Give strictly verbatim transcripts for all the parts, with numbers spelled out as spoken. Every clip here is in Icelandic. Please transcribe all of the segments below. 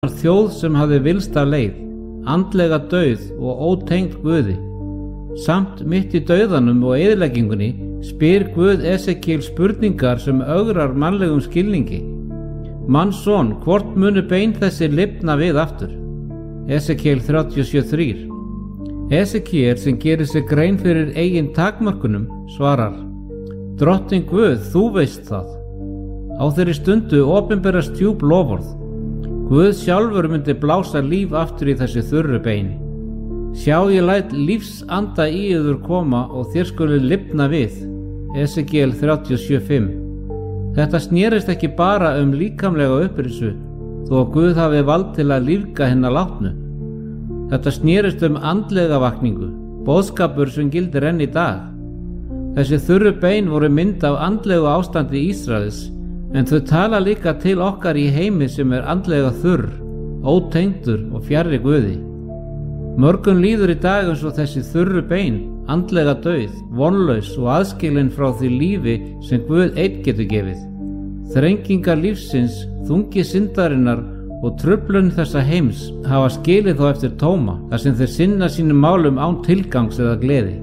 var þjóð sem hafði villst af leið, andlega dauð og ótengd Guði. Samt mitt í dauðanum og eyðileggingunni spyr Guð Esekíel spurningar sem ögrar mannlegum skilningi. Mannsson, hvort munu bein þessi lifna við aftur? Esekíel þrjátíu og sjö þrjú. Esekíel sem gerir sig grein fyrir eigin takmörkunum svarar: Drottinn Guð, þú veist það. Á þeirri stundu opinberast djúp loforð. Guð sjálfur myndi blása líf aftur í þessi þurru bein. Sjá, ég læt lífsanda í yður koma og þér skulu lifna við. Esekíel þrjátíu og sjö fimm. Þetta snerist ekki bara um líkamlega upprisu, þó að Guð hafi vald til að lífga hinna látnu. Þetta snerist um andlega vakningu, boðskapur sem gildir enn í dag. Þessi þurru bein voru mynd af andlegu ástandi Ísraels, en þau tala líka til okkar í heimi sem er andlega þurr, ótengdur og fjarri Guði. Mörgum líður í dag eins og þessi þurru bein, andlega dauð, vonlaus og aðskilin frá því lífi sem Guð einn getur gefið. Þrengingar lífsins, þungi syndarinnar og truflun þessa heims hafa skilið þá eftir tóma, þar sem þeir sinna sínum málum án tilgangs eða gleði.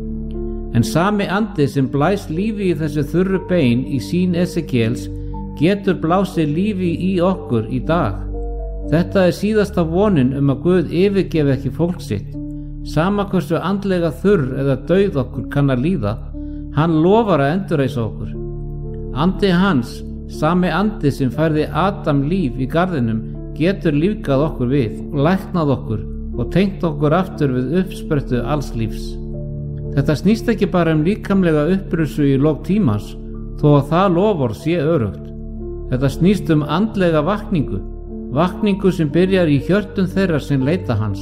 En sami andi sem blæs lífi í þessi þurru bein í sín Esekíels getur blásið lífi í okkur í dag. Þetta er síðasta vonin um að Guð yfirgefi ekki fólk sitt. Sama hversu andlega þurr eða dauð okkur kann að líða, hann lofar að endurreisa okkur. Andi hans, sami andi sem færði Adam líf í garðinum, getur lífgað okkur við, læknað okkur og tengt okkur aftur við uppsprettu alls lífs. Þetta snýst ekki bara um líkamlega upprissu í lok tímans, þó að það lofar sé örugt. Þetta snýst um andlega vakningu, vakningu sem byrjar í hjörtum þeirra sem leita hans.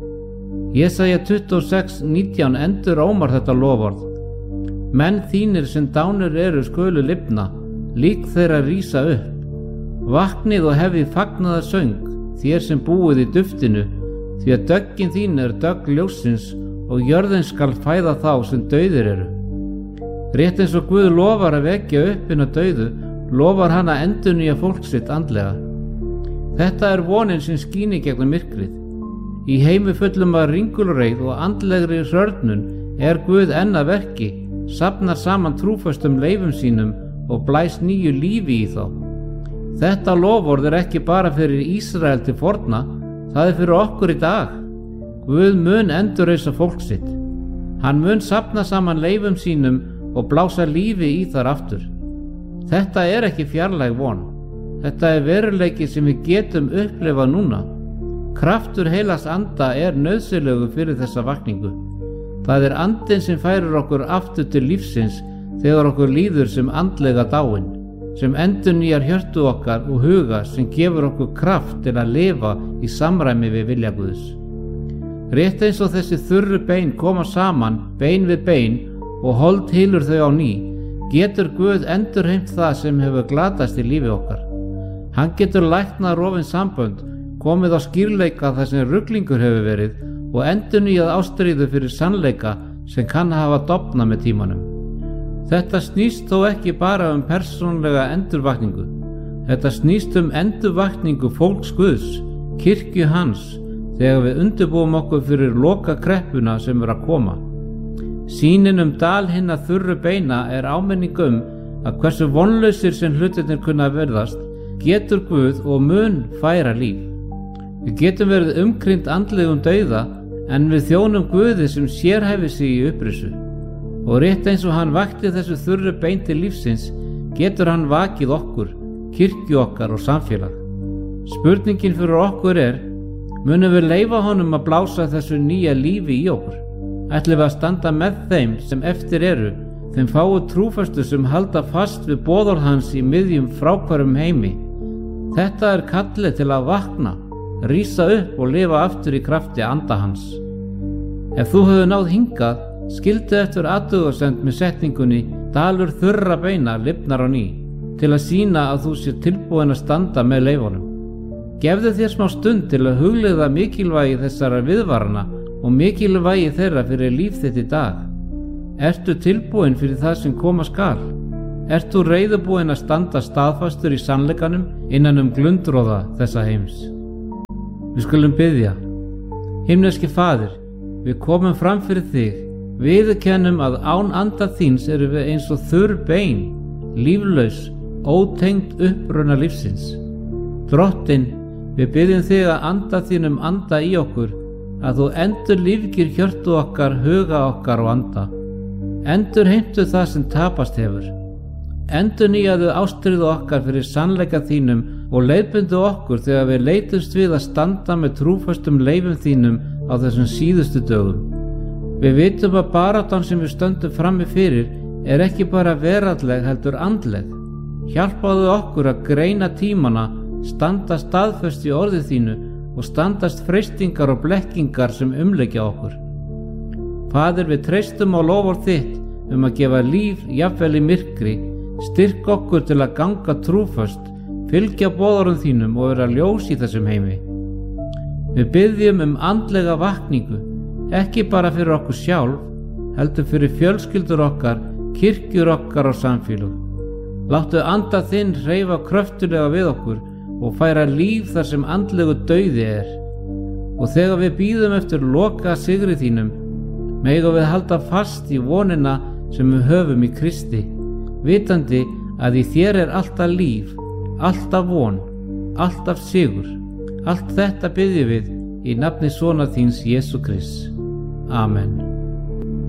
Jesaja tuttugu og sex nítján endur ómar þetta loforð. Menn þínir sem dánir eru skulu lifna, lík þeirra rísa upp. Vaknið og hefið fagnaðar söng, þér sem búið í duftinu, því að döggin þín er dögg ljóssins og jörðin skal fæða þá sem dauðir eru. Rétt eins og Guð lofar að vekja upp hina dauðu, lofar hann að endurnýja fólk sitt andlega. Þetta er vonin sem skíni gegnum myrkrið. Í heimi fullum af ringulreið og andlegri hrörnun er Guð enn að verki, safnar saman trúföstum leifum sínum og blæs nýju lífi í þá. Þetta loforð er ekki bara fyrir Ísrael til forna, það er fyrir okkur í dag. Guð mun endurreisa fólk sitt. Hann mun safna saman leifum sínum og blása lífi í þar aftur. Þetta er ekki fjarlæg von. Þetta er veruleiki sem við getum upplifað núna. Kraftur heilags anda er nauðsynlegur fyrir þessa vakningu. Það er andinn sem færir okkur aftur til lífsins þegar okkur líður sem andlega dáin, sem endurnýjar hjörtu okkar og huga, sem gefur okkur kraft til að lifa í samræmi við vilja Guðs. Rétt eins og þessi þurru bein koma saman, bein við bein, og hold hylur þau á ný, getur Guð endurheimt það sem hefur glatast í lífi okkar. Hann getur læknað rofin sambönd, komið á skýrleika þar sem ruglingur hefur verið og endurnýjað ástríðu fyrir sannleika sem kann hafa dofnað með tímanum. Þetta snýst þó ekki bara um persónlega endurvakningu. Þetta snýst um endurvakningu fólks Guðs, kirkju hans, þegar við undirbúum okkur fyrir loka kreppuna sem er að koma. Sýnin um dal hinna þurru beina er áminning um að hversu vonlausir sem hlutirnir kunna verðast, getur Guð og mun færa líf. Við getum verið umkringt andlegum dauða, en við þjónum Guði sem sérhæfir sig í upprisu. Og rétt eins og hann vakti þessu þurru bein til lífsins, getur hann vakið okkur, kirkju okkar og samfélag. Spurningin fyrir okkur er: munum við leyfa honum að blása þessu nýja lífi í okkur? Ætlum við að standa með þeim sem eftir eru, þeim fáu trúfastu sem halda fast við boðorð hans í miðjum fráhverfum heimi? Þetta er kallið til að vakna, rísa upp og lifa aftur í krafti anda hans. Ef þú hefur náð hingað, skildu eftir athugasemd með setningunni dalur þurra beina lifnar á ný, til að sýna að þú sér tilbúin að standa með leifunum. Gefðu þér smá stund til að hugleiða mikilvægi þessara viðvarana og mikilvægi þeirra fyrir líf þitt í dag. Ertu tilbúin fyrir það sem koma skal? Ert þú reiðubúin að standa staðfastur í sannleikanum innan um glundroða þessa heims? Við skulum biðja. Himneski Faðir, við komum fram fyrir þig, viðurkennum að án anda þíns erum við eins og þurr bein, líflaus, ótengd uppruna lífsins. Drottinn, við biðjum þig að anda þínum anda í okkur, að þú endur lífgir hjörtu okkar, huga okkar og anda. Endur heimtu það sem tapast hefur. Endur nýjaðu ástríðu okkar fyrir sannleika þínum og leiðbundu okkur þegar við leitumst við að standa með trúföstum leifum þínum á þessum síðustu dögum. Við vitum að baráttan sem við stöndum frammi fyrir er ekki bara veraldleg heldur andleg. Hjálpaðu okkur að greina tímana, standa staðföst í orði þínu og standast freistingar og blekkingar sem umleikja okkur. Faðir, við treystum á loforð þitt um að gefa líf jafnvel í myrkri. Styrk okkur til að ganga trúföst, fylgja boðorðum þínum og vera ljós í þessum heimi. Við biðjum um andlega vakningu, ekki bara fyrir okkur sjálf, heldur fyrir fjölskyldur okkar, kirkjur okkar og samfélög. Láttu anda þinn hreyfa kröftulega við okkur og færa líf þar sem andlegu dauði er. Og þegar við bíðum eftir loka sigri þínum, megum við halda fast í vonina sem við höfum í Kristi, vitandi að í þér er alltaf líf, alltaf von, alltaf sigur. Allt þetta biðjum við í nafni sonar þíns Jesú Krists. Amen.